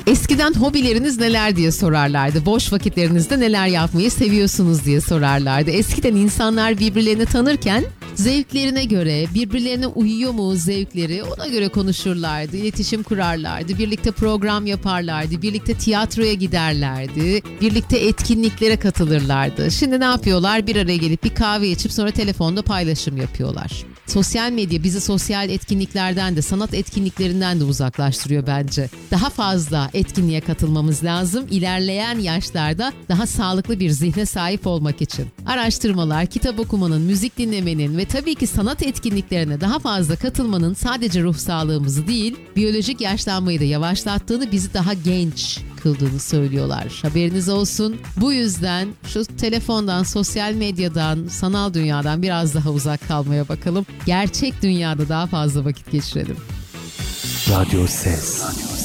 Eskiden hobileriniz neler diye sorarlardı. Boş vakitlerinizde neler yapmayı seviyorsunuz diye sorarlardı. Eskiden insanlar birbirlerini tanırken zevklerine göre, birbirlerine uyuyor mu zevkleri, ona göre konuşurlardı, iletişim kurarlardı, birlikte program yaparlardı, birlikte tiyatroya giderlerdi, birlikte etkinliklere katılırlardı. Şimdi ne yapıyorlar? Bir araya gelip bir kahve içip sonra telefonda paylaşım yapıyorlar. Sosyal medya bizi sosyal etkinliklerden de, sanat etkinliklerinden de uzaklaştırıyor bence. Daha fazla etkinliğe katılmamız lazım. İlerleyen yaşlarda daha sağlıklı bir zihne sahip olmak için. Araştırmalar, kitap okumanın, müzik dinlemenin ve tabii ki sanat etkinliklerine daha fazla katılmanın sadece ruh sağlığımızı değil, biyolojik yaşlanmayı da yavaşlattığını, bizi daha genç kıldığını söylüyorlar. Haberiniz olsun. Bu yüzden şu telefondan, sosyal medyadan, sanal dünyadan biraz daha uzak kalmaya bakalım. Gerçek dünyada daha fazla vakit geçirelim. Radyo Ses.